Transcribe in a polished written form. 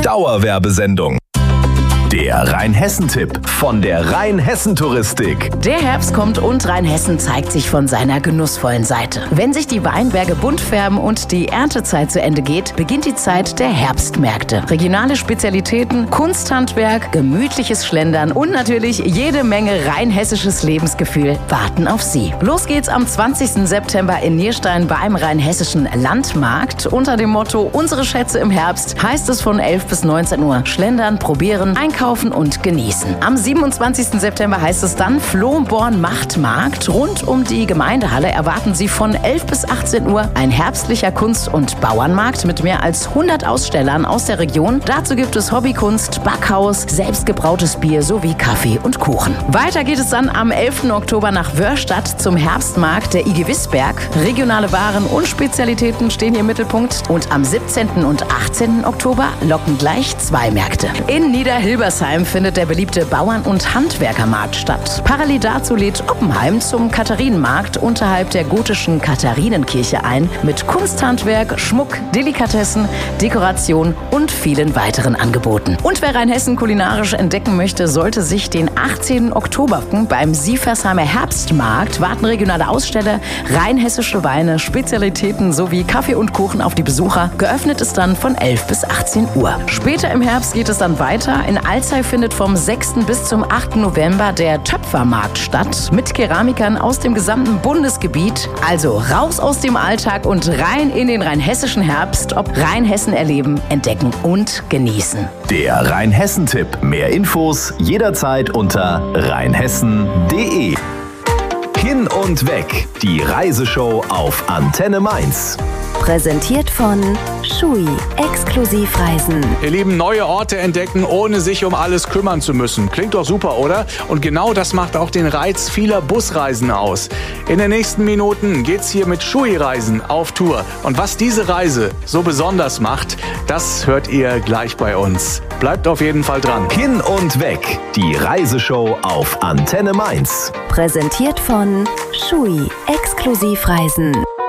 Dauerwerbesendung. Der Rheinhessen-Tipp von der Rheinhessen-Touristik. Der Herbst kommt und Rheinhessen zeigt sich von seiner genussvollen Seite. Wenn sich die Weinberge bunt färben und die Erntezeit zu Ende geht, beginnt die Zeit der Herbstmärkte. Regionale Spezialitäten, Kunsthandwerk, gemütliches Schlendern und natürlich jede Menge rheinhessisches Lebensgefühl warten auf Sie. Los geht's am 20. September in Nierstein beim Rheinhessischen Landmarkt. Unter dem Motto Unsere Schätze im Herbst heißt es von 11 bis 19 Uhr schlendern, probieren, einkaufen und genießen. Am 27. September heißt es dann Flohborn Machtmarkt. Rund um die Gemeindehalle erwarten Sie von 11 bis 18 Uhr ein herbstlicher Kunst- und Bauernmarkt mit mehr als 100 Ausstellern aus der Region. Dazu gibt es Hobbykunst, Backhaus, selbstgebrautes Bier sowie Kaffee und Kuchen. Weiter geht es dann am 11. Oktober nach Wörstadt zum Herbstmarkt der IG Wissberg. Regionale Waren und Spezialitäten stehen hier im Mittelpunkt. Und am 17. und 18. Oktober locken gleich 2 Märkte. In Niederhilbersheim findet der beliebte Bauern- und Handwerkermarkt statt. Parallel dazu lädt Oppenheim zum Katharinenmarkt unterhalb der gotischen Katharinenkirche ein mit Kunsthandwerk, Schmuck, Delikatessen, Dekoration und vielen weiteren Angeboten. Und wer Rheinhessen kulinarisch entdecken möchte, sollte sich den 18. Oktober beim Siefersheimer Herbstmarkt warten regionale Aussteller, rheinhessische Weine, Spezialitäten sowie Kaffee und Kuchen auf die Besucher. Geöffnet ist dann von 11 bis 18 Uhr. Später im Herbst geht es dann weiter. In Alzey findet vom 6. bis zum 8. November der Töpfermarkt statt mit Keramikern aus dem gesamten Bundesgebiet. Also raus aus dem Alltag und rein in den rheinhessischen Herbst. Ob Rheinhessen erleben, entdecken und genießen. Der Rheinhessen-Tipp. Mehr Infos jederzeit unter rheinhessen.de. Hin und weg. Die Reiseshow auf Antenne Mainz. Präsentiert von Schui, Exklusivreisen. Ihr Lieben, neue Orte entdecken, ohne sich um alles kümmern zu müssen. Klingt doch super, oder? Und genau das macht auch den Reiz vieler Busreisen aus. In den nächsten Minuten geht's hier mit Schui-Reisen auf Tour. Und was diese Reise so besonders macht, das hört ihr gleich bei uns. Bleibt auf jeden Fall dran. Hin und weg. Die Reiseshow auf Antenne Mainz. Präsentiert von Schui, Exklusivreisen.